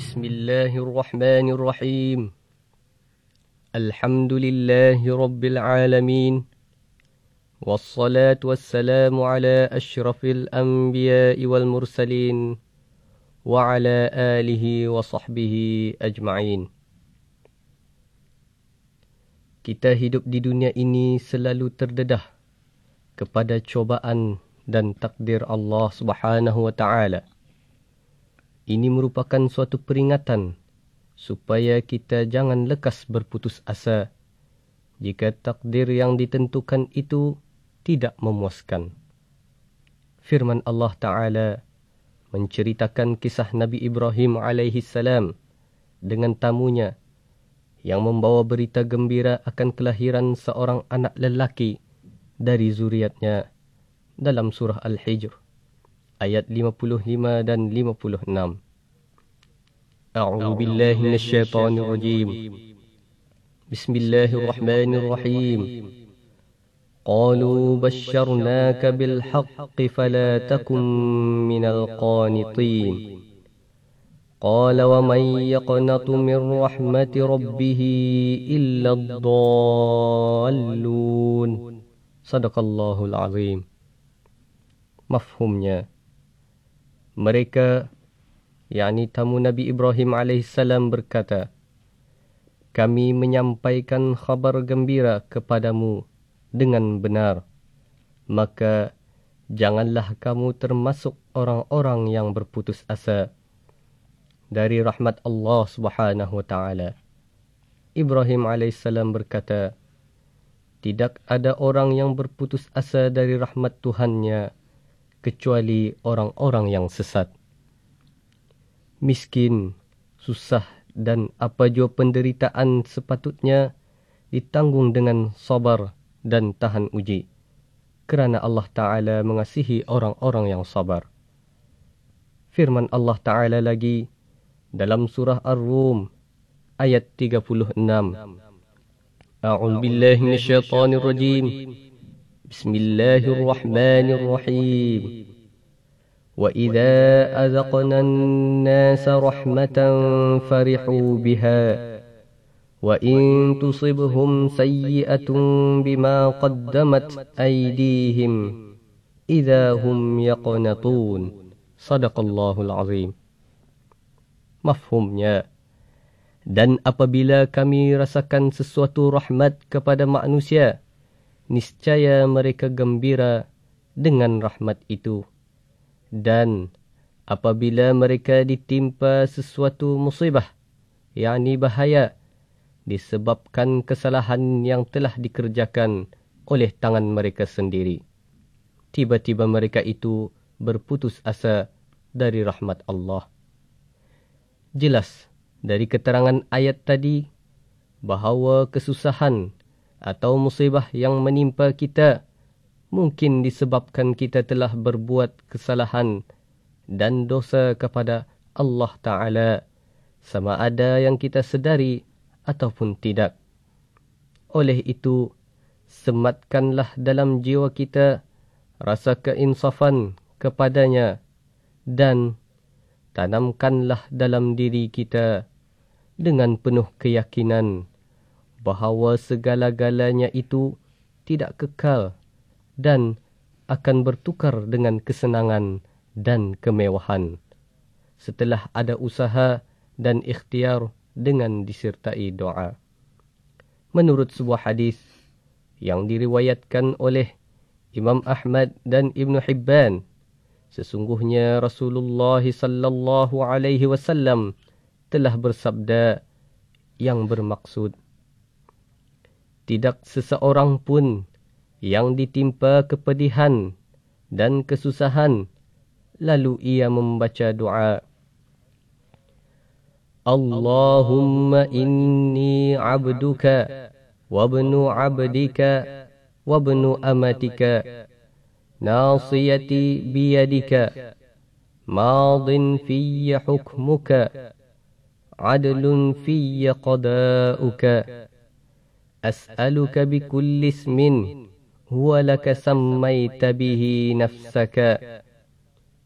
بسم الله الرحمن الرحيم الحمد لله رب العالمين والصلاة والسلام على أشرف الأنبياء والمرسلين وعلى آله وصحبه أجمعين. Kita hidup di dunia ini selalu terdedah kepada cobaan dan takdir Allah Subhanahu wa taala. Ini merupakan suatu peringatan supaya kita jangan lekas berputus asa jika takdir yang ditentukan itu tidak memuaskan. Firman Allah Ta'ala menceritakan kisah Nabi Ibrahim alaihissalam dengan tamunya yang membawa berita gembira akan kelahiran seorang anak lelaki dari zuriatnya dalam surah Al-Hijr ayat 55 dan 56. A'udzu billahi minasyaitonir rajim. Bismillahirrahmanirrahim. Qalu basyarnaka bil haqqi fala takun minal qanitin. Qala wa man yaqnatu min rahmati rabbih illa ad-dallun. Sadaqallahul azim. Mafhumnya, mereka, yakni tamu Nabi Ibrahim alaihissalam berkata, kami menyampaikan khabar gembira kepadamu dengan benar, maka janganlah kamu termasuk orang-orang yang berputus asa dari rahmat Allah Subhanahu wa taala. Ibrahim alaihissalam berkata, tidak ada orang yang berputus asa dari rahmat Tuhannya kecuali orang-orang yang sesat. Miskin, susah dan apa jua penderitaan sepatutnya ditanggung dengan sabar dan tahan uji, kerana Allah Ta'ala mengasihi orang-orang yang sabar. Firman Allah Ta'ala lagi dalam surah Ar-Rum ayat 36. A'udzu billahi minasyaitonir rajim. Bismillahirrahmanirrahim. وَإِذَا أَذَقْنَا النَّاسَ رَحْمَةً فَرِحُوا بِهَا وَإِن تُصِبْهُمْ سَيِّئَةٌ بِمَا قَدَّمَتْ أَيْدِيهِمْ إِذَا هُمْ يَقْنَطُونَ. Sadaqallahul azim. Mafhumnya, dan apabila kami rasakan sesuatu rahmat kepada manusia, niscaya mereka gembira dengan rahmat itu. Dan apabila mereka ditimpa sesuatu musibah, yakni bahaya, disebabkan kesalahan yang telah dikerjakan oleh tangan mereka sendiri, tiba-tiba mereka itu berputus asa dari rahmat Allah. Jelas dari keterangan ayat tadi bahawa kesusahan atau musibah yang menimpa kita mungkin disebabkan kita telah berbuat kesalahan dan dosa kepada Allah Ta'ala, sama ada yang kita sedari ataupun tidak. Oleh itu, sematkanlah dalam jiwa kita rasa keinsafan kepadanya dan tanamkanlah dalam diri kita dengan penuh keyakinan bahawa segala-galanya itu tidak kekal dan akan bertukar dengan kesenangan dan kemewahan setelah ada usaha dan ikhtiar dengan disertai doa. Menurut sebuah hadis yang diriwayatkan oleh Imam Ahmad dan Ibn Hibban, sesungguhnya Rasulullah sallallahu alaihi wasallam telah bersabda yang bermaksud, tidak seseorang pun yang ditimpa kepedihan dan kesusahan lalu ia membaca doa, Allahumma inni abduka wabnu abdika wabnu amatika nasiyati biyadika madin fiyya hukmuka adlun fiyya qada'uka as'aluka bikulli ismin huwa laka sammaita bihi nafsaka